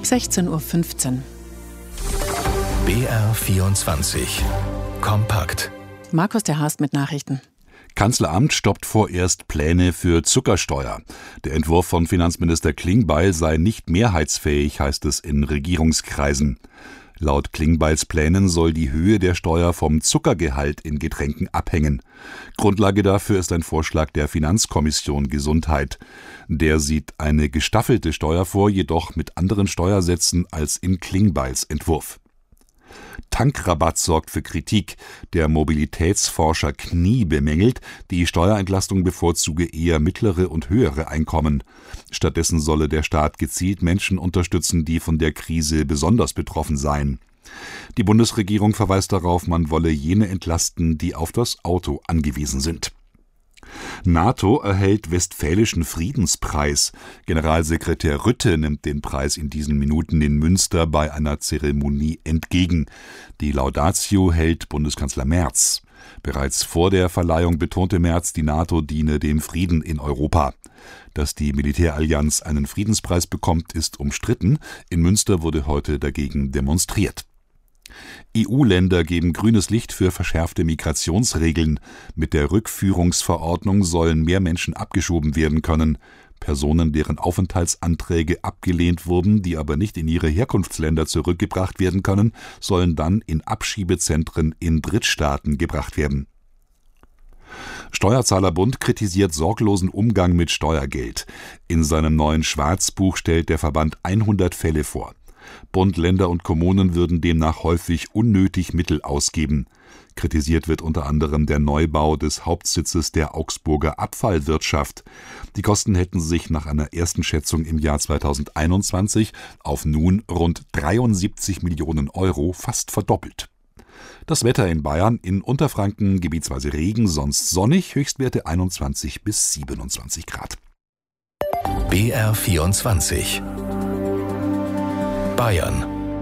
16:15 Uhr. BR24 Kompakt. Markus der Haast mit Nachrichten. Kanzleramt stoppt vorerst Pläne für Zuckersteuer. Der Entwurf von Finanzminister Klingbeil sei nicht mehrheitsfähig, heißt es in Regierungskreisen. Laut Klingbeils Plänen soll die Höhe der Steuer vom Zuckergehalt in Getränken abhängen. Grundlage dafür ist ein Vorschlag der Finanzkommission Gesundheit. Der sieht eine gestaffelte Steuer vor, jedoch mit anderen Steuersätzen als in Klingbeils Entwurf. Tankrabatt sorgt für Kritik. Der Mobilitätsforscher Knie bemängelt, die Steuerentlastung bevorzuge eher mittlere und höhere Einkommen. Stattdessen solle der Staat gezielt Menschen unterstützen, die von der Krise besonders betroffen seien. Die Bundesregierung verweist darauf, man wolle jene entlasten, die auf das Auto angewiesen sind. NATO erhält Westfälischen Friedenspreis. Generalsekretär Rutte nimmt den Preis in diesen Minuten in Münster bei einer Zeremonie entgegen. Die Laudatio hält Bundeskanzler Merz. Bereits vor der Verleihung betonte Merz, die NATO diene dem Frieden in Europa. Dass die Militärallianz einen Friedenspreis bekommt, ist umstritten. In Münster wurde heute dagegen demonstriert. EU-Länder geben grünes Licht für verschärfte Migrationsregeln. Mit der Rückführungsverordnung sollen mehr Menschen abgeschoben werden können. Personen, deren Aufenthaltsanträge abgelehnt wurden, die aber nicht in ihre Herkunftsländer zurückgebracht werden können, sollen dann in Abschiebezentren in Drittstaaten gebracht werden. Steuerzahlerbund kritisiert sorglosen Umgang mit Steuergeld. In seinem neuen Schwarzbuch stellt der Verband 100 Fälle vor. Bund, Länder und Kommunen würden demnach häufig unnötig Mittel ausgeben. Kritisiert wird unter anderem der Neubau des Hauptsitzes der Augsburger Abfallwirtschaft. Die Kosten hätten sich nach einer ersten Schätzung im Jahr 2021 auf nun rund 73 Millionen Euro fast verdoppelt. Das Wetter in Bayern: in Unterfranken gebietsweise Regen, sonst sonnig, Höchstwerte 21 bis 27 Grad. BR24 Bayern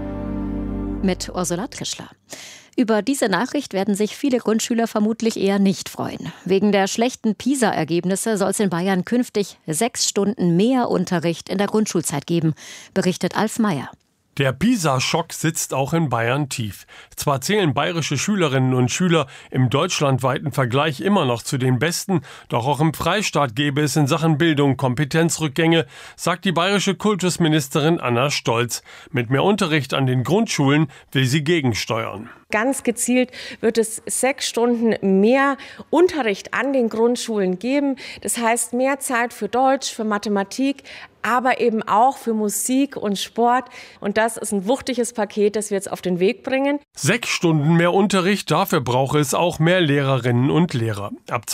mit Ursula Trischler. Über diese Nachricht werden sich viele Grundschüler vermutlich eher nicht freuen. Wegen der schlechten PISA-Ergebnisse soll es in Bayern künftig 6 Stunden mehr Unterricht in der Grundschulzeit geben, berichtet Alf Meyer. Der PISA-Schock sitzt auch in Bayern tief. Zwar zählen bayerische Schülerinnen und Schüler im deutschlandweiten Vergleich immer noch zu den Besten, doch auch im Freistaat gäbe es in Sachen Bildung Kompetenzrückgänge, sagt die bayerische Kultusministerin Anna Stolz. Mit mehr Unterricht an den Grundschulen will sie gegensteuern. Ganz gezielt wird es 6 Stunden mehr Unterricht an den Grundschulen geben. Das heißt mehr Zeit für Deutsch, für Mathematik, aber eben auch für Musik und Sport. Und das ist ein wuchtiges Paket, das wir jetzt auf den Weg bringen. 6 Stunden mehr Unterricht, dafür brauche es auch mehr Lehrerinnen und Lehrer. Ab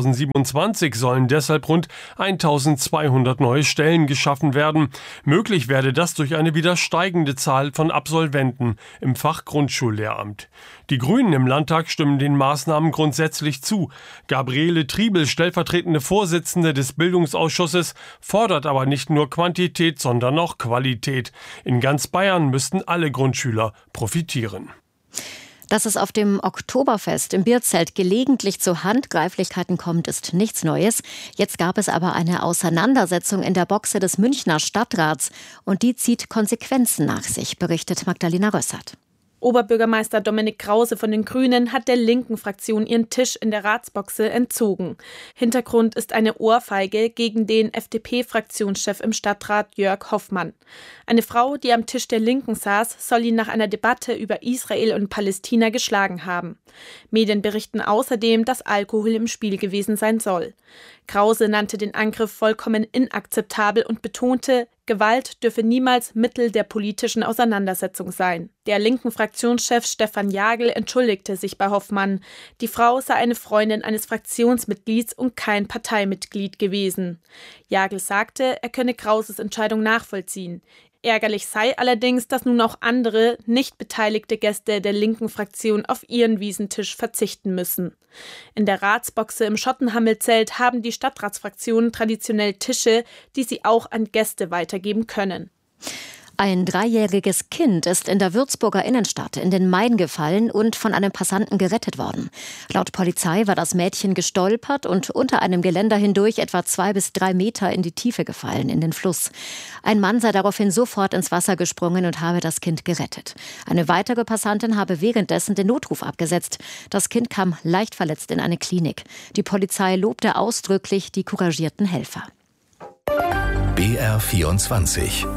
2027 sollen deshalb rund 1200 neue Stellen geschaffen werden. Möglich werde das durch eine wieder steigende Zahl von Absolventen im Fach Grundschullehramt. Die Grünen im Landtag stimmen den Maßnahmen grundsätzlich zu. Gabriele Triebel, stellvertretende Vorsitzende des Bildungsausschusses, fordert aber nicht nur Quantität, sondern auch Qualität. In ganz Bayern müssten alle Grundschüler profitieren. Dass es auf dem Oktoberfest im Bierzelt gelegentlich zu Handgreiflichkeiten kommt, ist nichts Neues. Jetzt gab es aber eine Auseinandersetzung in der Boxe des Münchner Stadtrats. Und die zieht Konsequenzen nach sich, berichtet Magdalena Rössert. Oberbürgermeister Dominik Krause von den Grünen hat der linken Fraktion ihren Tisch in der Ratsboxe entzogen. Hintergrund ist eine Ohrfeige gegen den FDP-Fraktionschef im Stadtrat Jörg Hoffmann. Eine Frau, die am Tisch der Linken saß, soll ihn nach einer Debatte über Israel und Palästina geschlagen haben. Medien berichten außerdem, dass Alkohol im Spiel gewesen sein soll. Krause nannte den Angriff vollkommen inakzeptabel und betonte, Gewalt dürfe niemals Mittel der politischen Auseinandersetzung sein. Der linken Fraktionschef Stefan Jagl entschuldigte sich bei Hoffmann. Die Frau sei eine Freundin eines Fraktionsmitglieds und kein Parteimitglied gewesen. Jagl sagte, er könne Krauses Entscheidung nachvollziehen. Ärgerlich sei allerdings, dass nun auch andere, nicht beteiligte Gäste der linken Fraktion auf ihren Wiesentisch verzichten müssen. In der Ratsboxe im Schottenhammelzelt haben die Stadtratsfraktionen traditionell Tische, die sie auch an Gäste weitergeben können. Ein 3-jähriges Kind ist in der Würzburger Innenstadt in den Main gefallen und von einem Passanten gerettet worden. Laut Polizei war das Mädchen gestolpert und unter einem Geländer hindurch etwa 2 bis 3 Meter in die Tiefe gefallen, in den Fluss. Ein Mann sei daraufhin sofort ins Wasser gesprungen und habe das Kind gerettet. Eine weitere Passantin habe währenddessen den Notruf abgesetzt. Das Kind kam leicht verletzt in eine Klinik. Die Polizei lobte ausdrücklich die couragierten Helfer. BR24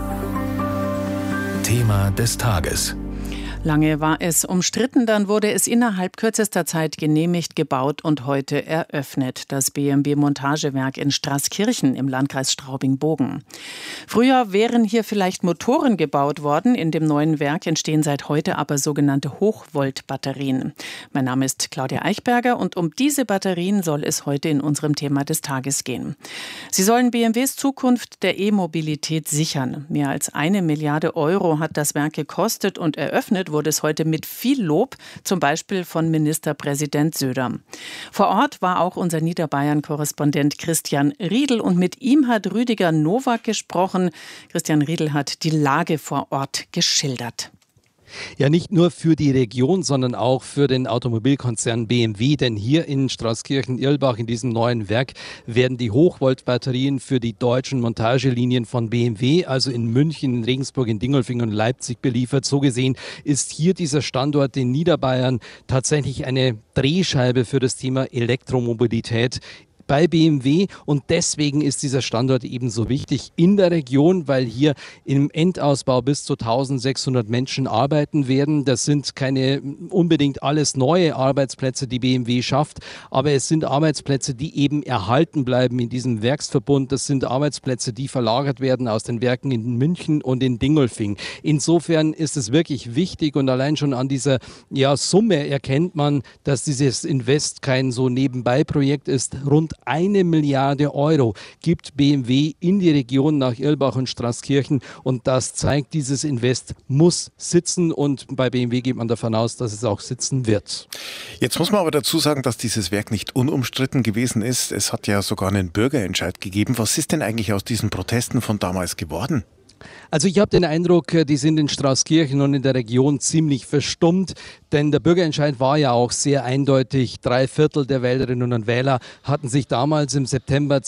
Thema des Tages. Lange war es umstritten, dann wurde es innerhalb kürzester Zeit genehmigt, gebaut und heute eröffnet. Das BMW-Montagewerk in Straßkirchen im Landkreis Straubing-Bogen. Früher wären hier vielleicht Motoren gebaut worden. In dem neuen Werk entstehen seit heute aber sogenannte Hochvolt-Batterien. Mein Name ist Claudia Eichberger und um diese Batterien soll es heute in unserem Thema des Tages gehen. Sie sollen BMWs Zukunft der E-Mobilität sichern. Mehr als 1 Milliarde Euro hat das Werk gekostet und eröffnet wurde es heute mit viel Lob, zum Beispiel von Ministerpräsident Söder. Vor Ort war auch unser Niederbayern-Korrespondent Christian Riedl und mit ihm hat Rüdiger Nowak gesprochen. Christian Riedl hat die Lage vor Ort geschildert. Ja, nicht nur für die Region, sondern auch für den Automobilkonzern BMW, denn hier in Straßkirchen-Irlbach in diesem neuen Werk werden die Hochvolt-Batterien für die deutschen Montagelinien von BMW, also in München, in Regensburg, in Dingolfing und Leipzig beliefert. So gesehen ist hier dieser Standort in Niederbayern tatsächlich eine Drehscheibe für das Thema Elektromobilität bei BMW und deswegen ist dieser Standort ebenso wichtig in der Region, weil hier im Endausbau bis zu 1600 Menschen arbeiten werden. Das sind keine unbedingt alles neue Arbeitsplätze, die BMW schafft, aber es sind Arbeitsplätze, die eben erhalten bleiben in diesem Werksverbund. Das sind Arbeitsplätze, die verlagert werden aus den Werken in München und in Dingolfing. Insofern ist es wirklich wichtig und allein schon an dieser Summe erkennt man, dass dieses Invest kein so Nebenbei-Projekt ist. Rund 1 Milliarde Euro gibt BMW in die Region nach Irlbach und Straßkirchen und das zeigt, dieses Invest muss sitzen und bei BMW geht man davon aus, dass es auch sitzen wird. Jetzt muss man aber dazu sagen, dass dieses Werk nicht unumstritten gewesen ist. Es hat ja sogar einen Bürgerentscheid gegeben. Was ist denn eigentlich aus diesen Protesten von damals geworden? Also ich habe den Eindruck, die sind in Straßkirchen und in der Region ziemlich verstummt, denn der Bürgerentscheid war ja auch sehr eindeutig. 3/4 der Wählerinnen und Wähler hatten sich damals im September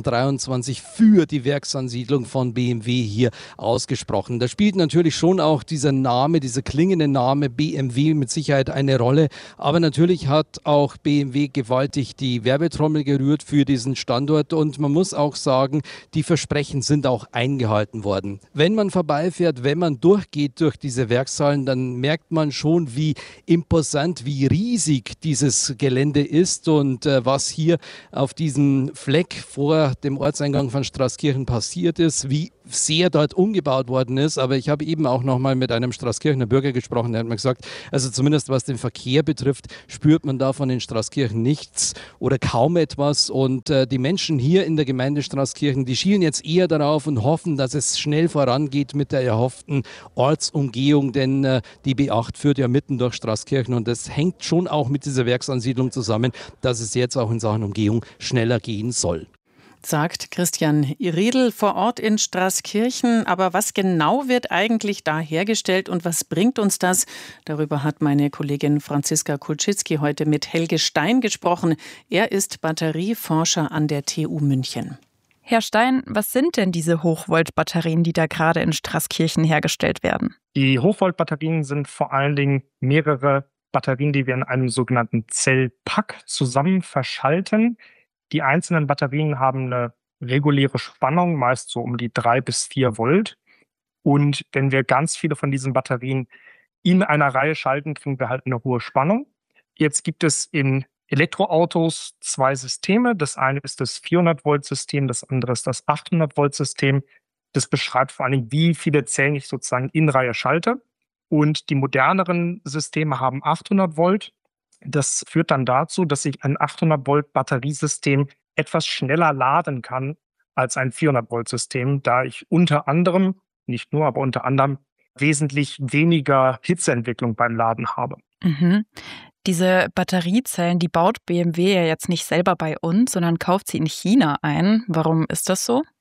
2023 für die Werksansiedlung von BMW hier ausgesprochen. Da spielt natürlich schon auch dieser Name, dieser klingende Name BMW mit Sicherheit eine Rolle, aber natürlich hat auch BMW gewaltig die Werbetrommel gerührt für diesen Standort und man muss auch sagen, die Versprechen sind auch eingehalten worden. Wenn man vorbeifährt, wenn man durchgeht durch diese Werkshallen, dann merkt man schon, wie imposant, wie riesig dieses Gelände ist und was hier auf diesem Fleck vor dem Ortseingang von Straßkirchen passiert ist, wie sehr dort umgebaut worden ist. Aber ich habe eben auch noch mal mit einem Straßkirchener Bürger gesprochen, der hat mir gesagt, also zumindest was den Verkehr betrifft, spürt man davon in Straßkirchen nichts oder kaum etwas. Und die Menschen hier in der Gemeinde Straßkirchen, die schielen jetzt eher darauf und hoffen, dass es schnell vorangeht mit der erhofften Ortsumgehung, denn die B8 führt ja mitten durch Straßkirchen und das hängt schon auch mit dieser Werksansiedlung zusammen, dass es jetzt auch in Sachen Umgehung schneller gehen soll. Sagt Christian Riedl vor Ort in Straßkirchen. Aber was genau wird eigentlich da hergestellt und was bringt uns das? Darüber hat meine Kollegin Franziska Kulczycki heute mit Helge Stein gesprochen. Er ist Batterieforscher an der TU München. Herr Stein, was sind denn diese Hochvolt-Batterien, die da gerade in Straßkirchen hergestellt werden? Die Hochvolt-Batterien sind vor allen Dingen mehrere Batterien, die wir in einem sogenannten Zellpack zusammen verschalten. Die einzelnen Batterien haben eine reguläre Spannung, meist so um die 3 bis 4 Volt. Und wenn wir ganz viele von diesen Batterien in einer Reihe schalten, kriegen wir halt eine hohe Spannung. Jetzt gibt es in Elektroautos 2 Systeme. Das eine ist das 400-Volt-System, das andere ist das 800-Volt-System. Das beschreibt vor allen Dingen, wie viele Zellen ich sozusagen in Reihe schalte. Und die moderneren Systeme haben 800 Volt. Das führt dann dazu, dass ich ein 800-Volt-Batteriesystem etwas schneller laden kann als ein 400-Volt-System, da ich unter anderem, nicht nur, aber unter anderem wesentlich weniger Hitzeentwicklung beim Laden habe. Mhm. Diese Batteriezellen, die baut BMW ja jetzt nicht selber bei uns, sondern kauft sie in China ein. Warum ist das so?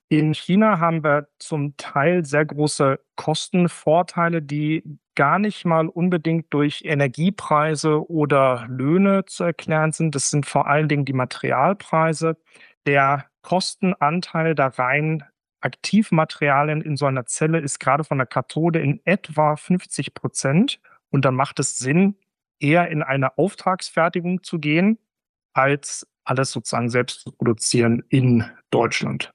In China haben wir zum Teil sehr große Kostenvorteile, die gar nicht mal unbedingt durch Energiepreise oder Löhne zu erklären sind. Das sind vor allen Dingen die Materialpreise. Der Kostenanteil der rein Aktivmaterialien in so einer Zelle ist gerade von der Kathode in etwa 50%. Und dann macht es Sinn, eher in eine Auftragsfertigung zu gehen, als alles sozusagen selbst zu produzieren in Deutschland.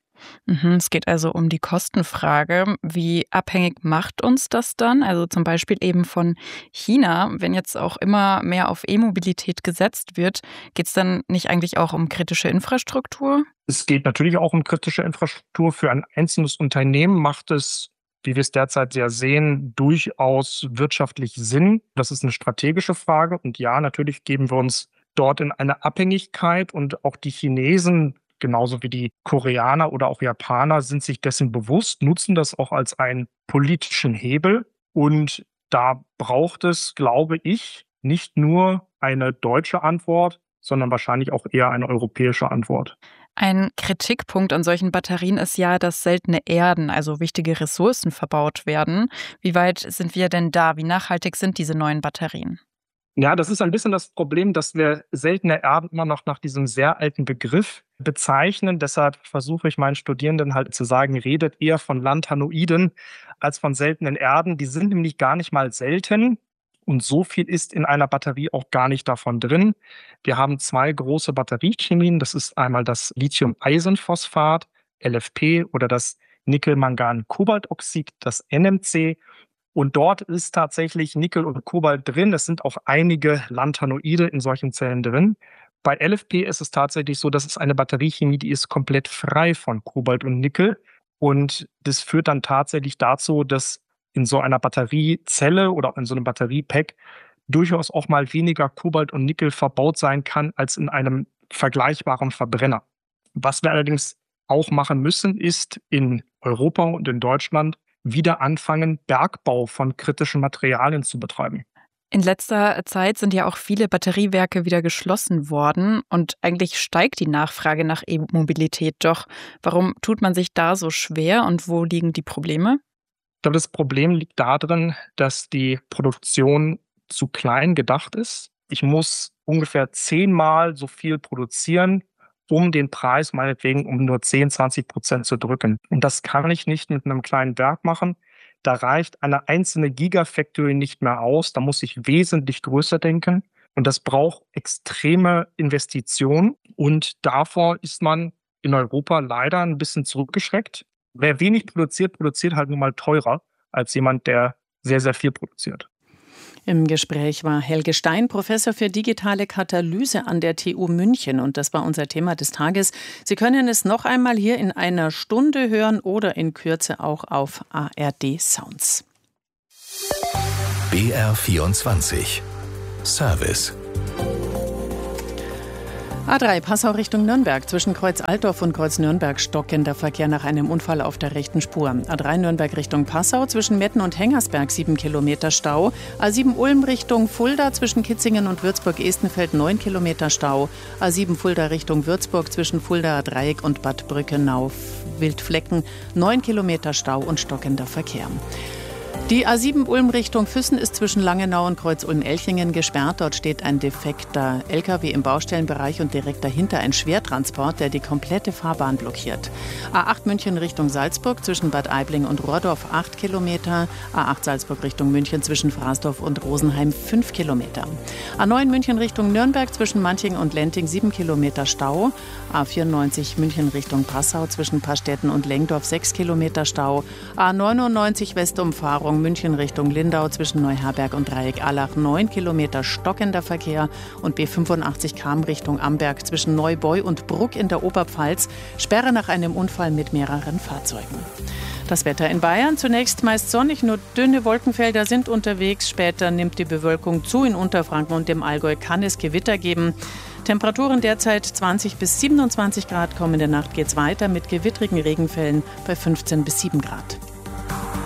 Es geht also um die Kostenfrage. Wie abhängig macht uns das dann? Also zum Beispiel eben von China. Wenn jetzt auch immer mehr auf E-Mobilität gesetzt wird, geht es dann nicht eigentlich auch um kritische Infrastruktur? Es geht natürlich auch um kritische Infrastruktur. Für ein einzelnes Unternehmen macht es, wie wir es derzeit ja sehen, durchaus wirtschaftlich Sinn. Das ist eine strategische Frage. Und ja, natürlich geben wir uns dort in eine Abhängigkeit. Und auch die Chinesen, genauso wie die Koreaner oder auch Japaner, sind sich dessen bewusst, nutzen das auch als einen politischen Hebel. Und da braucht es, glaube ich, nicht nur eine deutsche Antwort, sondern wahrscheinlich auch eher eine europäische Antwort. Ein Kritikpunkt an solchen Batterien ist ja, dass seltene Erden, also wichtige Ressourcen, verbaut werden. Wie weit sind wir denn da? Wie nachhaltig sind diese neuen Batterien? Ja, das ist ein bisschen das Problem, dass wir seltene Erden immer noch nach diesem sehr alten Begriff bezeichnen. Deshalb versuche ich meinen Studierenden halt zu sagen, redet eher von Lanthanoiden als von seltenen Erden. Die sind nämlich gar nicht mal selten und so viel ist in einer Batterie auch gar nicht davon drin. Wir haben 2 große Batteriechemien. Das ist einmal das Lithium-Eisenphosphat, LFP, oder das Nickel-Mangan-Kobaltoxid, das NMC. Und dort ist tatsächlich Nickel und Kobalt drin. Es sind auch einige Lanthanoide in solchen Zellen drin. Bei LFP ist es tatsächlich so, dass es eine Batteriechemie, die ist komplett frei von Kobalt und Nickel. Und das führt dann tatsächlich dazu, dass in so einer Batteriezelle oder in so einem Batteriepack durchaus auch mal weniger Kobalt und Nickel verbaut sein kann als in einem vergleichbaren Verbrenner. Was wir allerdings auch machen müssen, ist in Europa und in Deutschland wieder anfangen, Bergbau von kritischen Materialien zu betreiben. In letzter Zeit sind ja auch viele Batteriewerke wieder geschlossen worden und eigentlich steigt die Nachfrage nach E-Mobilität. Doch warum tut man sich da so schwer und wo liegen die Probleme? Ich glaube, das Problem liegt darin, dass die Produktion zu klein gedacht ist. Ich muss ungefähr 10-mal so viel produzieren, um den Preis meinetwegen um nur 10-20% zu drücken. Und das kann ich nicht mit einem kleinen Werk machen. Da reicht eine einzelne Gigafactory nicht mehr aus. Da muss ich wesentlich größer denken. Und das braucht extreme Investitionen. Und davor ist man in Europa leider ein bisschen zurückgeschreckt. Wer wenig produziert, produziert halt nun mal teurer als jemand, der sehr, sehr viel produziert. Im Gespräch war Helge Stein, Professor für digitale Katalyse an der TU München. Und das war unser Thema des Tages. Sie können es noch einmal hier in einer Stunde hören oder in Kürze auch auf ARD Sounds. BR24 Service. A3 Passau Richtung Nürnberg. Zwischen Kreuz Altdorf und Kreuz Nürnberg stockender Verkehr nach einem Unfall auf der rechten Spur. A3 Nürnberg Richtung Passau. Zwischen Metten und Hengersberg 7 Kilometer Stau. A7 Ulm Richtung Fulda. Zwischen Kitzingen und Würzburg-Estenfeld 9 Kilometer Stau. A7 Fulda Richtung Würzburg. Zwischen Fuldaer Dreieck und Bad Brückenau Wildflecken 9 Kilometer Stau und stockender Verkehr. Die A7 Ulm Richtung Füssen ist zwischen Langenau und Kreuz Ulm-Elchingen gesperrt. Dort steht ein defekter LKW im Baustellenbereich und direkt dahinter ein Schwertransport, der die komplette Fahrbahn blockiert. A8 München Richtung Salzburg zwischen Bad Aibling und Rohrdorf 8 Kilometer. A8 Salzburg Richtung München zwischen Frasdorf und Rosenheim 5 Kilometer. A9 München Richtung Nürnberg zwischen Manching und Lenting 7 Kilometer Stau. A94 München Richtung Passau zwischen Pastetten und Lengdorf 6 Kilometer Stau. A99 Westumfahrung München Richtung Lindau zwischen Neuherberg und Dreieck-Allach 9 Kilometer stockender Verkehr und B85 Cham Richtung Amberg zwischen Neubeu und Bruck in der Oberpfalz Sperre nach einem Unfall mit mehreren Fahrzeugen. Das Wetter in Bayern. Zunächst meist sonnig, nur dünne Wolkenfelder sind unterwegs. Später nimmt die Bewölkung zu. In Unterfranken und dem Allgäu kann es Gewitter geben. Temperaturen derzeit 20 bis 27 Grad. Kommende Nacht geht es weiter mit gewittrigen Regenfällen bei 15 bis 7 Grad.